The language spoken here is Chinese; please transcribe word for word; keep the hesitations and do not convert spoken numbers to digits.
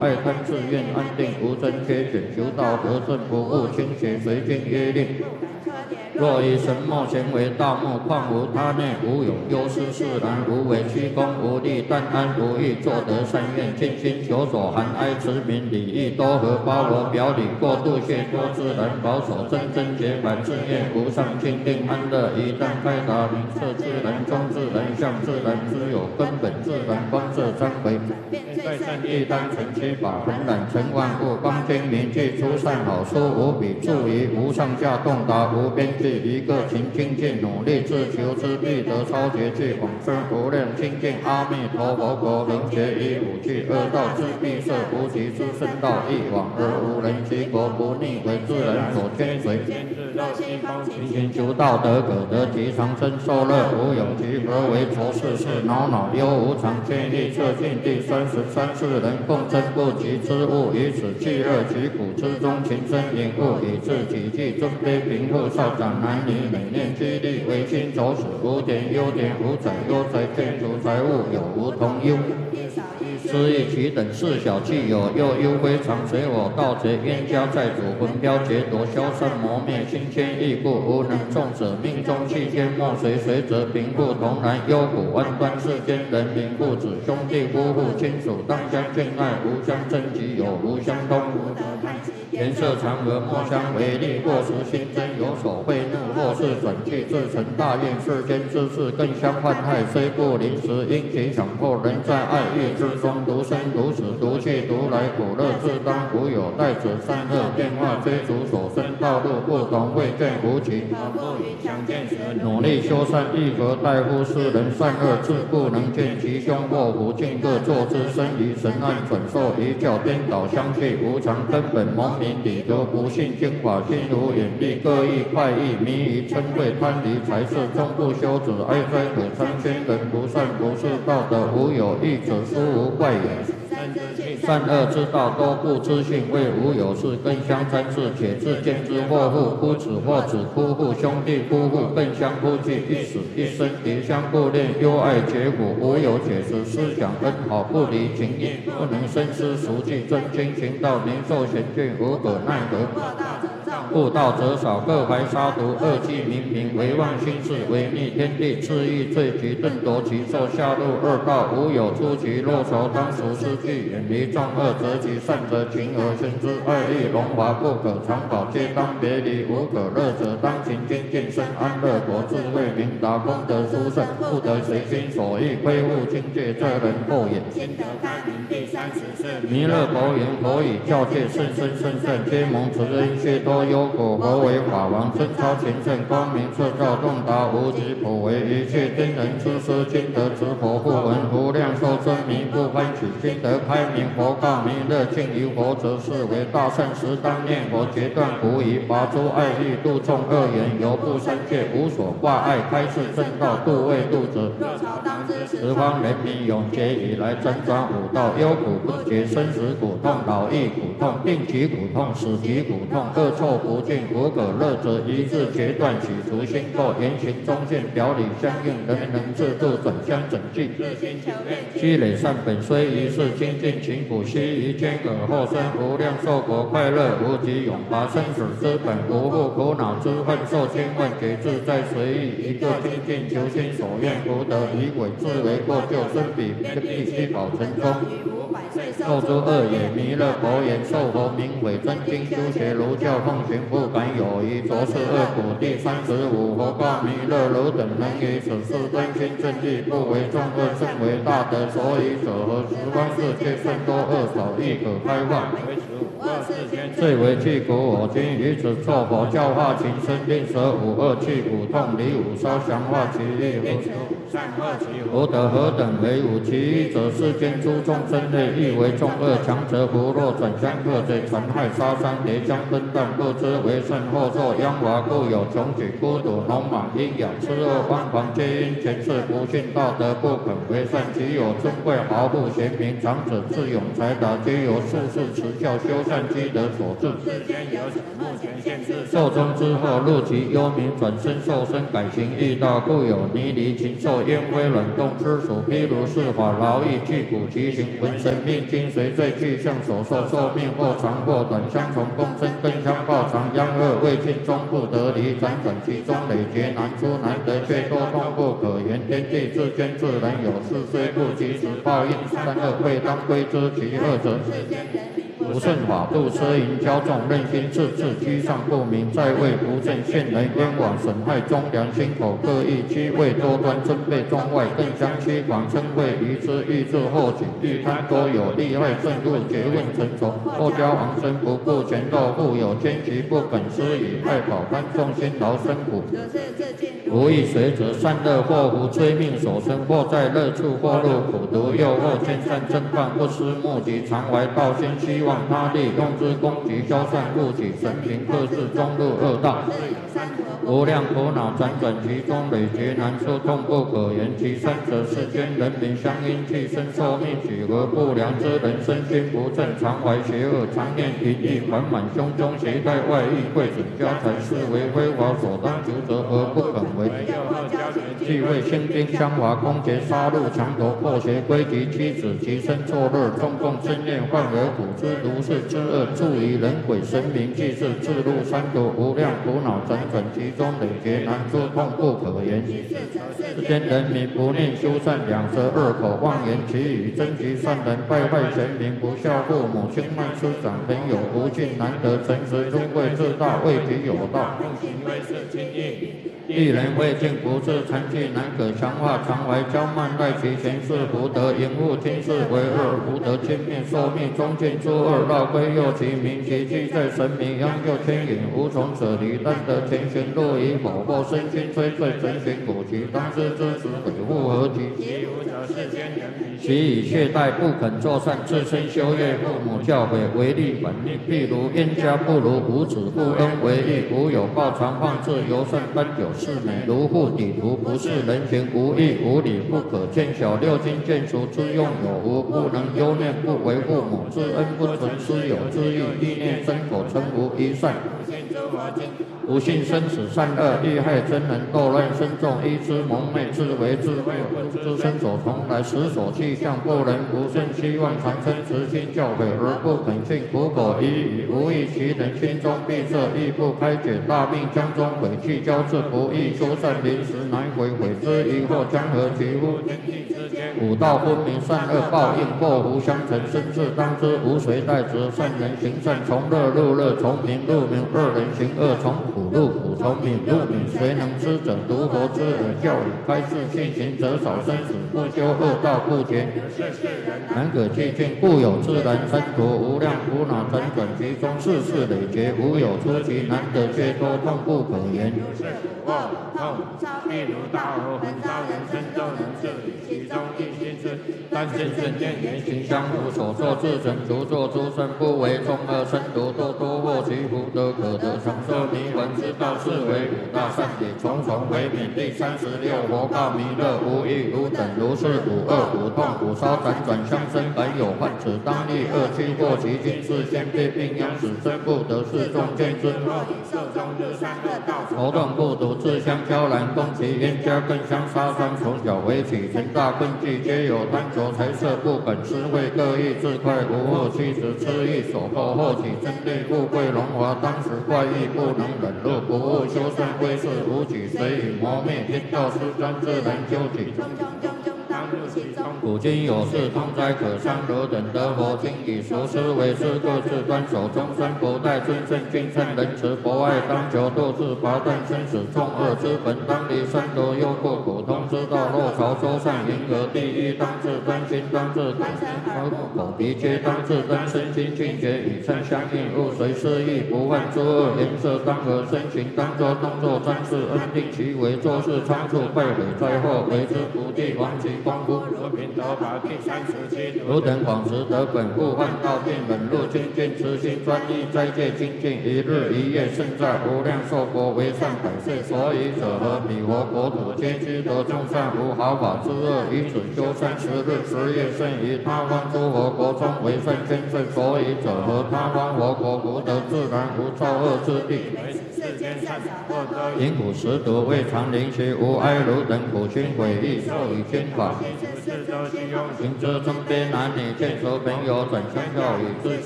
爱贪自愿安定无真缺选，求道得正不误清邪，随经约令。若以神墨咸为大木，况无他内无有忧思释然，无为虚空无力，但安如意，作得善愿，尽心求索，含哀慈悯，礼义多和，包罗表里，过度谢多自然，保守真真洁白，自愿无上清定安乐，一旦开达明彻自然，中自然，相自然，之有根本自然，观色三回，在善业当成七法，恒染成万物，光精明具出善好书无比，助于无上下洞达无边际，一个勤精进努力自求之必得超绝具广深无量清净阿弥陀佛果能学以五趣二道之必摄无极之圣道一往而无人其国不逆为自然所牵随，勤勤求道德可得其长生受乐无有其何为愁事事恼恼忧无常千亿测尽第三十三世人共争不及之物，以此气乐其苦之中情深隐悟，以致己计尊卑贫富少长男女每念激励为心走死无点优点无财优财建筑财物有无同忧。失意其等事小气有又忧非常随我盗贼冤家债主魂标劫夺消散磨灭心牵意故无能众者命中气间莫随随则贫富同然忧苦弯端世间人民父子兄弟夫妇亲属当相眷爱无相争及有无相通颜色常和莫相为利或时心真有所贿怒或是转去自成大愿世间之事更相患害虽不临时因其强迫人在爱欲之中独生独死独去独来苦乐自当无有待者善恶变化追逐所生道路不同未见无期努力修善亦何待乎世人善恶自不能见其凶祸福尽各作之身于神案转受一教颠倒相去无常根本蒙民理得不信经法心如眼力各异快意迷于嗔恚贪离财色终不修止哀哉可参宣人不善不是道德无有义者殊无怪也善恶之道都不知性为无有事更相参事且自见之或父夫子或子夫妇兄弟夫妇更相夫惧一死一生敌相不恋忧爱结果无有解释思想恩好不离情义不能深思熟记真经行道年寿贤眷无可奈何不道则少各怀杀毒恶计明明唯妄心事违逆天地恣意罪及顿夺其寿下入恶道无有出其若愁当属失去远离众恶则其善则情而生之爱欲荣华不可长保皆当别离无可乐者当勤精进生安乐果智慧明达功德殊胜不得随心所欲亏误境界这人后也心得开明第三十四弥勒佛言佛以教戒甚深甚善皆蒙慈恩谢多忧苦何为法王真超前圣光明彻照洞达无极普为一切天人之师今得持佛不闻无量寿真名不欢喜今得开明佛告弥勒敬于佛则是为大圣时当念佛决断无疑拔诸爱欲度众恶缘犹不三界无所挂碍开示正道度未度者十方人民永劫以来辗转五道忧苦不绝生死苦痛老易苦痛病疾苦痛死疾苦痛恶臭不尽无可乐者一致决断取除心垢言行中现表里相应人人自度转相整具积累善本虽一世精进勤苦须臾间而后生无量寿果快乐无极永拔生死之本无复苦恼之恨受千万劫自在随意一个精进求心所愿福德以鬼自为过救生彼必须保成功受诸恶也弥勒佛言受佛名为真经修学如教奉行不敢有疑着是恶苦第三十五佛告弥勒汝等能于此事真心正义不为众恶甚为大德所以者何十方世界甚多恶少亦可开化最为具苦我今于此作佛教化情深令舍五恶去苦痛离五烧降化其意福德何等为五其一者世间诸众生类亦为众恶强者不若转相克贼残害杀伤叠将分断不知为甚后受殃华故有穷举孤独农莽阴阳痴恶荒狂皆因前世不信道德不肯为善其有尊贵豪富贤明长者智勇才达皆由术士持教修善积德所致寿终之后入其幽冥转身受身改行易道故有泥离禽兽烟灰卵动之属，譬如是法劳役具骨其形，纹身命精随罪具象所受，寿命或长或短，相从共生，根相报长，殃恶未尽，终不得离，辗转其中累劫难出，难得却多痛不可言，天地之间自然有事，虽不及时报应，三恶未当归之，其二者不顺法度，奢淫骄纵，任心自治，居上不明，在位不正，陷人冤枉，损害忠良，心口各异，居位多端，尊卑中外，更相欺广，称谓愚痴，欲自后己，欲贪多有，利害甚入，诘问成仇，后交昂生，不顾前斗，富有奸局，不肯施以爱宝，贪众辛劳生苦，无益随者，善恶祸福，催命所生，或在乐处，或入苦毒，诱惑兼善正犯，不思目及，常怀道心，希望他利，用之攻击，消散护己，神平克制，终入恶道。无量苦恼辗转其中，累劫难出，痛不可言。其三者，世间人民相因气生寿命几何不良之人，身心不正，常怀邪恶，常念淫意，缓满胸中，携带外溢，贵损家财，是为非法所当求责而不肯为。既为心经相华，攻劫杀戮，强夺破邪，归及妻子，其身作乐，众共真念，患而苦之如是之恶，助于人鬼神明，既是自入三毒，无量苦恼辗转其中，累劫难出，痛不可言。世间人民不念修善，两舌恶口，妄言其语，争其善人，败坏神明，不孝父母，轻慢师长，朋友不敬，难得诚实，尊贵自大，为己有道，行为是轻易。一人未尽不自残疾，难可强化，常怀骄慢，赖其前世福德，淫恶听事为恶，福德轻灭，寿命终尽诸恶，绕归右其名，其迹在神明，央就牵引，无从舍离，但得前行路以否，或身心摧碎，神寻古籍，当知之时，悔复何及？其无者世间人民，其以懈怠，不肯作善，自身修业，父母教诲，违逆本命，譬如冤家不如无子，父恩为义，无有报，常放置，尤甚奔酒。是美如护底图，不是人行，无义无理，不可见小，六经见熟之用有无，不能忧念，不为父母，知恩不存，师友之意，意念身口称无一善。不信生死善恶，欲害真人，斗乱身众，依之蒙昧，自为自灭，知身所从来，实所气象，不能不顺，希望长生慈心教诲，而不肯信，苦口一语，无益其人，心中闭塞，亦不开解，大病将中毁去，交至不易，修善临时难毁，毁之疑惑，将何其乎？五道分明，善恶报应，祸福相承，生至当知，无谁代责。善人行善，从乐入乐，从明入明；恶人行恶，从苦入苦，从敏入敏。谁能知者？独佛之耳教语，开示信行者少，生死不修恶道不绝，难可弃尽，故有自然三途，无量苦恼辗转其中，世事累劫，无有出奇，难得却多，痛不可言。痛，譬如大火焚烧人身，众人是理，其中一心是但见圣见言行相符，所作自成，除作诸身，不为众恶身毒，多多获其福德，可得长寿迷魂之道，是为五大善体，重重为免。第三十六佛告弥勒，无欲无等，如是五恶五痛五烧辗转相生，本有患，此当立恶趣过其经，是先辈病殃，使真不得是众见之恶，受中日三恶道，头痛不独自相交然，攻其冤家更相杀伤，从小为起，成大困境，皆有贪求财色，不本智慧，各异自快，无恶妻子痴意所迫，后起真力富贵荣华，当时怪异不能忍辱，不务修善归世，无举随以磨灭，天道失专，自然究己。古今有事，通哉可伤，汝等得佛经，以熟思为师，各自端守终身，不待尊圣敬圣仁慈，博爱当求，度自拔断生死，众恶之本，当离三毒，忧过苦通之道，若朝周善，迎合第一，当自端心，当自口口鼻皆当自端，身心清洁，与称相应，勿随失意，不犯诸恶，颜色当和，身形当作动作，专事恩定其为，做事仓促，败毁灾祸，为之不地，亡其功夫，和平得法第三十七。 汝等广识得本护幻道并本入清净慈心专一斋戒精进一日一夜胜在无量寿佛为上百岁。所以者何？彼佛国土皆居得众善无好法之恶，以此修三十日十夜胜于他方诸佛国中为善千岁。所以者何？他方佛国不得自然无造恶之地。 世间善恶得因苦食毒未尝临其无哀汝等苦心毁义受以经法。行之中边男女见熟朋友转相教与之